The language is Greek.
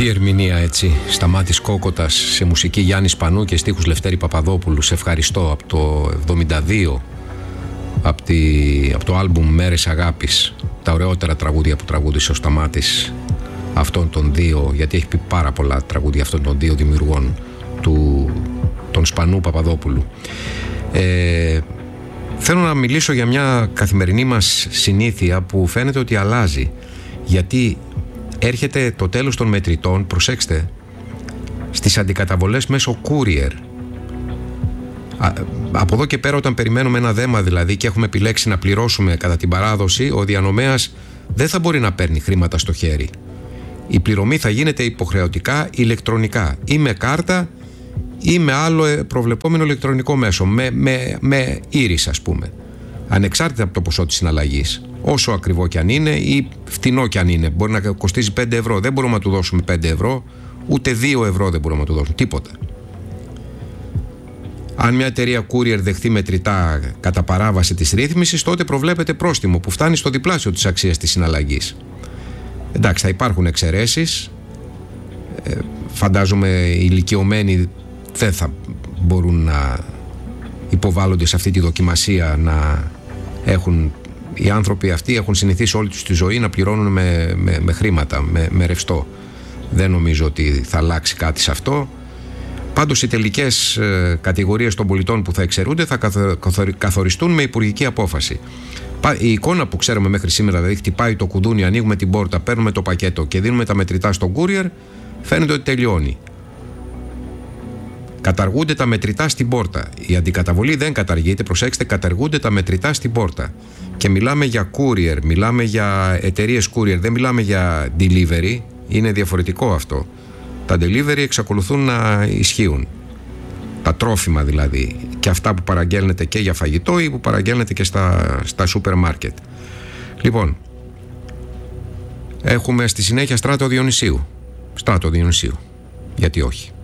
Τι ερμηνεία έτσι. Σταμάτης Κόκοτας σε μουσική Γιάννη Σπανού και στίχους Λευτέρη Παπαδόπουλου. Σε ευχαριστώ. Από το 72, από το άλμπουμ Μέρες Αγάπης. Τα ωραιότερα τραγούδια που τραγούδισε ο Σταμάτης αυτών των δύο, γιατί έχει πει πάρα πολλά τραγούδια αυτών των δύο δημιουργών, τον Σπανού Παπαδόπουλου. Θέλω να μιλήσω για μια καθημερινή μας συνήθεια που φαίνεται ότι αλλάζει, γιατί έρχεται το τέλος των μετρητών, προσέξτε, στις αντικαταβολές μέσω courier. Από εδώ και πέρα, όταν περιμένουμε ένα δέμα δηλαδή και έχουμε επιλέξει να πληρώσουμε κατά την παράδοση, ο διανομέας δεν θα μπορεί να παίρνει χρήματα στο χέρι. Η πληρωμή θα γίνεται υποχρεωτικά ηλεκτρονικά, ή με κάρτα ή με άλλο προβλεπόμενο ηλεκτρονικό μέσο, με ήρις ας πούμε, ανεξάρτητα από το ποσό της συναλλαγής. Όσο ακριβό κι αν είναι ή φτηνό κι αν είναι, μπορεί να κοστίζει 5 ευρώ, δεν μπορούμε να του δώσουμε 5 ευρώ, ούτε 2 ευρώ δεν μπορούμε να του δώσουμε, τίποτα. Αν μια εταιρεία courier δεχτεί μετρητά κατά παράβαση της ρύθμισης, τότε προβλέπεται πρόστιμο που φτάνει στο διπλάσιο της αξίας της συναλλαγής. Εντάξει, θα υπάρχουν εξαιρέσεις. Φαντάζομαι οι ηλικιωμένοι δεν θα μπορούν να υποβάλλονται σε αυτή τη δοκιμασία, να έχουν. Οι άνθρωποι αυτοί έχουν συνηθίσει όλη τους τη ζωή να πληρώνουν με χρήματα, με ρευστό. Δεν νομίζω ότι θα αλλάξει κάτι σε αυτό. Πάντως οι τελικές κατηγορίες των πολιτών που θα εξαιρούνται θα καθοριστούν με υπουργική απόφαση. Η εικόνα που ξέρουμε μέχρι σήμερα, δηλαδή χτυπάει το κουδούνι, ανοίγουμε την πόρτα, παίρνουμε το πακέτο και δίνουμε τα μετρητά στον courier, φαίνεται ότι τελειώνει. Καταργούνται τα μετρητά στην πόρτα. Η αντικαταβολή δεν καταργείται, προσέξτε, καταργούνται τα μετρητά στην πόρτα. Και μιλάμε για courier, μιλάμε για εταιρείες courier, δεν μιλάμε για delivery, είναι διαφορετικό αυτό. Τα delivery εξακολουθούν να ισχύουν. Τα τρόφιμα δηλαδή, και αυτά που παραγγέλνετε και για φαγητό ή που παραγγέλνετε και στα σούπερ μάρκετ. Λοιπόν, έχουμε στη συνέχεια Στράτο Διονυσίου. Γιατί όχι.